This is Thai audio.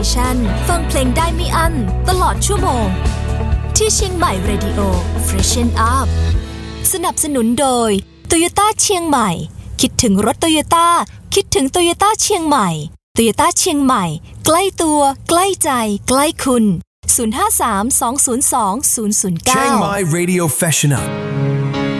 ฟังเพลงได้ไม่อั้นตลอดชั่วโมงที่เชียงใหม่ Radio Freshen Up สนับสนุนโดย Toyota เชียงใหม่คิดถึงรถ Toyota คิดถึง Toyota เชียงใหม่ Toyota เชียงใหม่ใกล้ตัวใกล้ใจใกล้คุณ053-202-009 Chiang Mai Radio Freshen Up